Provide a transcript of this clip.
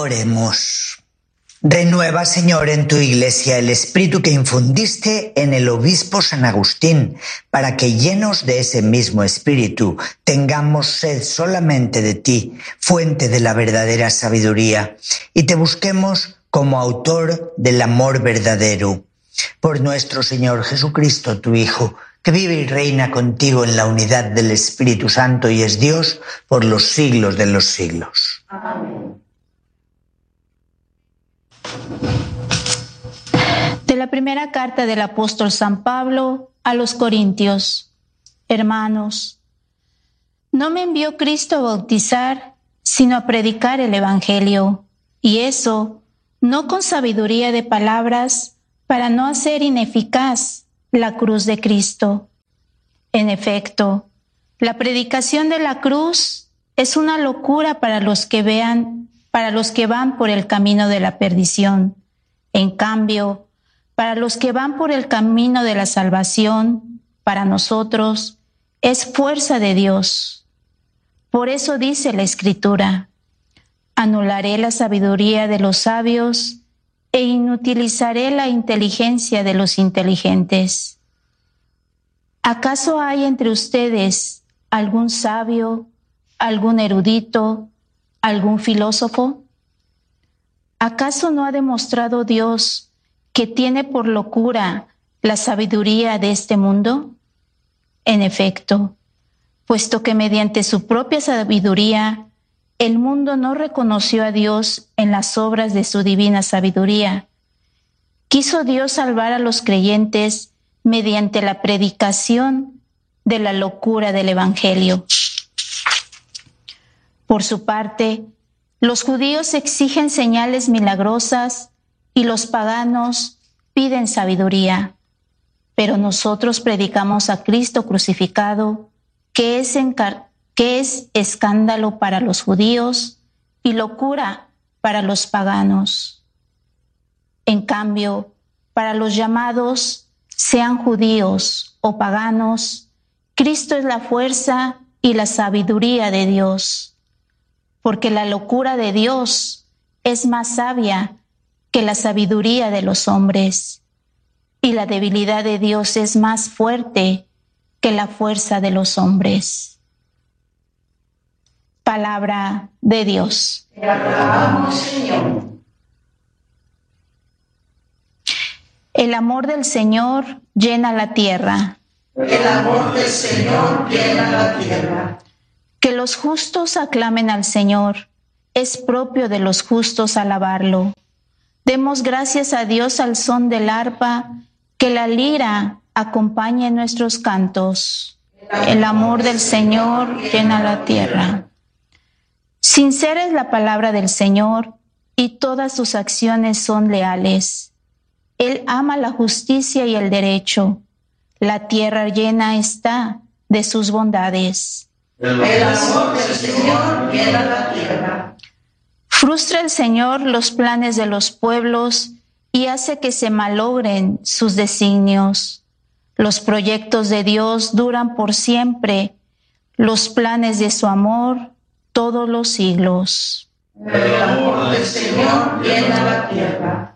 Oremos. Renueva, Señor, en tu Iglesia el espíritu que infundiste en el obispo San Agustín, para que, llenos de ese mismo espíritu, tengamos sed solamente de ti, fuente de la verdadera sabiduría, y te busquemos como autor del amor verdadero. Por nuestro Señor Jesucristo, tu Hijo, que vive y reina contigo en la unidad del Espíritu Santo y es Dios por los siglos de los siglos. Amén. De la primera carta del apóstol San Pablo a los Corintios. Hermanos, no me envió Cristo a bautizar, sino a predicar el Evangelio, y eso no con sabiduría de palabras, para no hacer ineficaz la cruz de Cristo. En efecto, la predicación de la cruz es una locura para los que van por el camino de la perdición. En cambio, para los que van por el camino de la salvación, para nosotros, es fuerza de Dios. Por eso dice la Escritura: anularé la sabiduría de los sabios e inutilizaré la inteligencia de los inteligentes. ¿Acaso hay entre ustedes algún sabio, algún erudito, algún filósofo? ¿Acaso no ha demostrado Dios que tiene por locura la sabiduría de este mundo? En efecto, puesto que mediante su propia sabiduría el mundo no reconoció a Dios en las obras de su divina sabiduría, quiso Dios salvar a los creyentes mediante la predicación de la locura del Evangelio. Por su parte, los judíos exigen señales milagrosas y los paganos piden sabiduría. Pero nosotros predicamos a Cristo crucificado, que es escándalo para los judíos y locura para los paganos. En cambio, para los llamados, sean judíos o paganos, Cristo es la fuerza y la sabiduría de Dios, porque la locura de Dios es más sabia que la sabiduría de los hombres, y la debilidad de Dios es más fuerte que la fuerza de los hombres. Palabra de Dios. Te alabamos, Señor. El amor del Señor llena la tierra. El amor del Señor llena la tierra. Que los justos aclamen al Señor. Es propio de los justos alabarlo. Demos gracias a Dios al son del arpa, que la lira acompañe nuestros cantos. El amor del Señor llena la tierra. Sincera es la palabra del Señor, y todas sus acciones son leales. Él ama la justicia y el derecho. La tierra llena está de sus bondades. El amor del Señor llena la tierra. Frustra el Señor los planes de los pueblos y hace que se malogren sus designios. Los proyectos de Dios duran por siempre, los planes de su amor todos los siglos. El amor del Señor llena la tierra.